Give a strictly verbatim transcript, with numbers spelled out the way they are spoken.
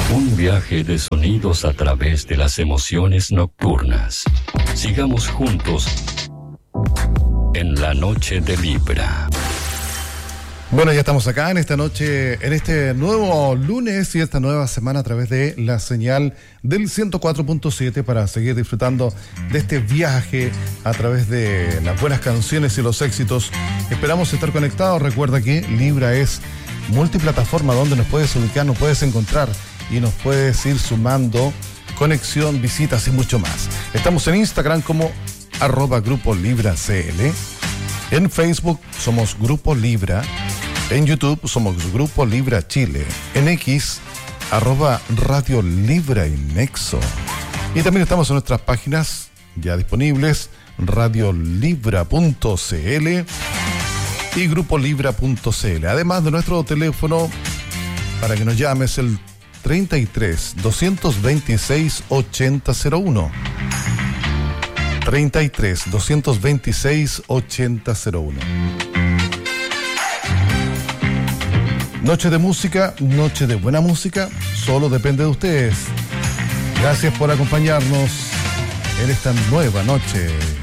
Un viaje de sonidos a través de las emociones nocturnas. Sigamos juntos en la noche de Libra. Bueno, ya estamos acá en esta noche, en este nuevo lunes y esta nueva semana a través de la señal del ciento cuatro punto siete para seguir disfrutando de este viaje a través de las buenas canciones y los éxitos. Esperamos estar conectados. Recuerda que Libra es multiplataforma donde nos puedes ubicar, nos puedes encontrar y nos puedes ir sumando conexión, visitas y mucho más. Estamos en Instagram como arroba Grupo Libra C L. En Facebook somos Grupo Libra. En YouTube somos Grupo Libra Chile. En X, arroba Radio Libra y Nexo. Y también estamos en nuestras páginas ya disponibles, radiolibra punto c l y grupolibra punto c l. Además de nuestro teléfono, para que nos llames, el treinta y tres, doscientos veintiséis, ochenta cero uno. treinta y tres, doscientos veintiséis, ochenta cero uno. Noche de música, noche de buena música, solo depende de ustedes. Gracias por acompañarnos en esta nueva noche.